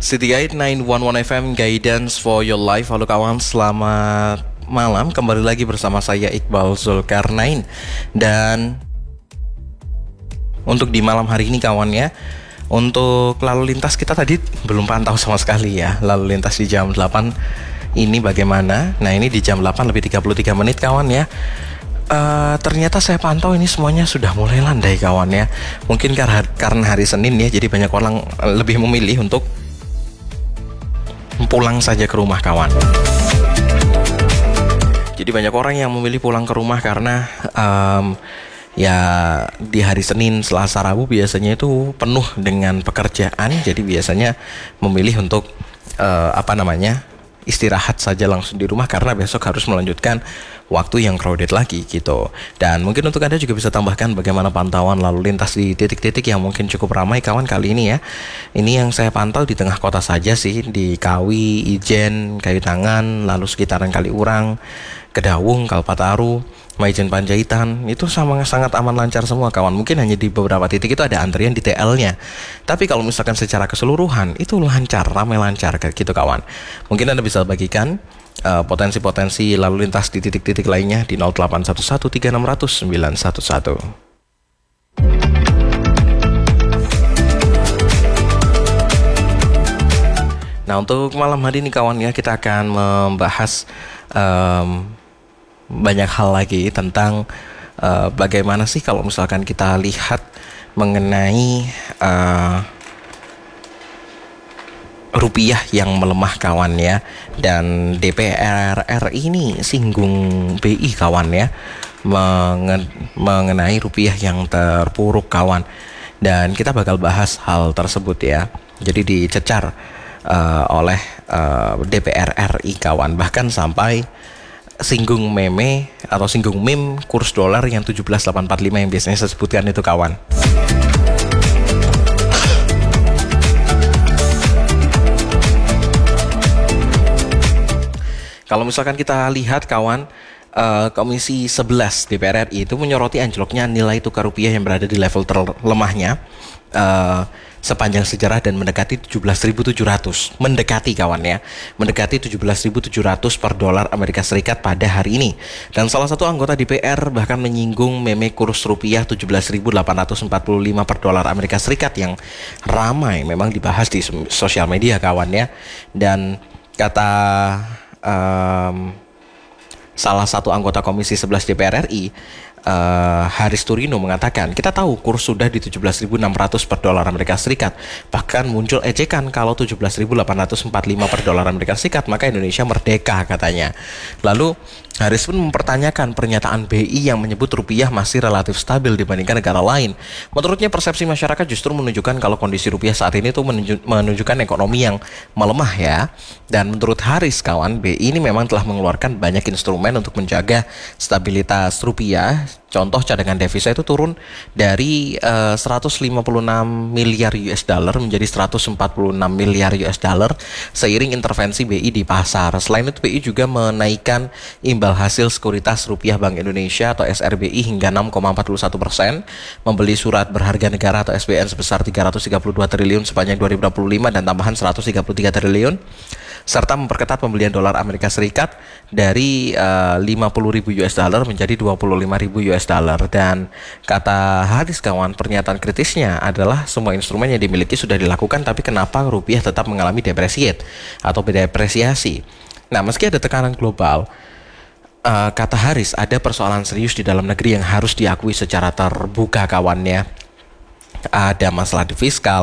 City Guide 911 FM Guidance for Your Life. Halo kawan, selamat malam. Kembali lagi bersama saya Iqbal Zulkarnain. Dan untuk di malam hari ini kawan ya, untuk lalu lintas kita tadi belum pantau sama sekali ya. Lalu lintas di jam 8 ini bagaimana? Nah ini di jam 8 lebih 33 menit kawan ya. Ternyata saya pantau ini semuanya sudah mulai landai kawan ya. Mungkin karena hari Senin ya, jadi banyak orang lebih memilih untuk pulang saja ke rumah kawan. Jadi banyak orang yang memilih pulang ke rumah karena ya di hari Senin, Selasa, Rabu biasanya itu penuh dengan pekerjaan. Jadi biasanya memilih untuk istirahat saja langsung di rumah karena besok harus melanjutkan waktu yang crowded lagi gitu. Dan mungkin untuk Anda juga bisa tambahkan bagaimana pantauan lalu lintas di titik-titik yang mungkin cukup ramai kawan kali ini ya. Ini yang saya pantau di tengah kota saja sih, di Kawi, Ijen, Kayu Tangan, lalu sekitaran Kaliurang, Kedawung, Kalpataru, Maijen Panjaitan, itu sangat aman lancar semua kawan. Mungkin hanya di beberapa titik itu ada antrian di TL-nya. Tapi kalau misalkan secara keseluruhan itu lancar, ramai lancar gitu kawan. Mungkin Anda bisa bagikan potensi-potensi lalu lintas di titik-titik lainnya di 08113600 911. Nah untuk malam hari ini kawan ya, kita akan membahas banyak hal lagi tentang bagaimana sih kalau misalkan kita lihat mengenai rupiah yang melemah kawan ya. Dan DPR RI ini singgung BI kawan ya, mengenai rupiah yang terpuruk kawan. Dan kita bakal bahas hal tersebut ya. Jadi dicecar oleh DPR RI kawan, bahkan sampai singgung meme atau singgung meme kurs dolar yang 17.845 yang biasanya saya sebutkan itu kawan. Kalau misalkan kita lihat kawan, Komisi 11 DPR RI itu menyoroti anjloknya nilai tukar rupiah yang berada di level terlemahnya sepanjang sejarah dan mendekati 17.700. Mendekati kawan ya. Mendekati 17.700 per dolar Amerika Serikat pada hari ini. Dan salah satu anggota DPR bahkan menyinggung meme kurs rupiah 17.845 per dolar Amerika Serikat yang ramai memang dibahas di sosial media kawan ya. Dan kata salah satu anggota Komisi 11 DPR RI, Haris Turino mengatakan, kita tahu kurs sudah di 17.600 per dolar Amerika Serikat. Bahkan muncul ejekan kalau 17.845 per dolar Amerika Serikat maka Indonesia merdeka katanya. Lalu Haris pun mempertanyakan pernyataan BI yang menyebut rupiah masih relatif stabil dibandingkan negara lain. Menurutnya persepsi masyarakat justru menunjukkan kalau kondisi rupiah saat ini tuh menunjukkan ekonomi yang melemah ya. Dan menurut Haris kawan, BI ini memang telah mengeluarkan banyak instrumen untuk menjaga stabilitas rupiah. Contoh cadangan devisa itu turun dari 156 miliar US dollar menjadi 146 miliar US dollar seiring intervensi BI di pasar. Selain itu BI juga menaikkan imbal hasil sekuritas rupiah Bank Indonesia atau SRBI hingga 6,41%, membeli surat berharga negara atau SBN sebesar 332 triliun sepanjang 2025 dan tambahan 133 triliun, serta memperketat pembelian dolar Amerika Serikat dari 50.000 US dollar menjadi 25.000 US dollar. Dan kata Haris kawan, pernyataan kritisnya adalah semua instrumen yang dimiliki sudah dilakukan, tapi kenapa rupiah tetap mengalami depresiasi atau depresiasi? Nah, meski ada tekanan global, kata Haris, ada persoalan serius di dalam negeri yang harus diakui secara terbuka kawannya. Ada masalah di fiskal,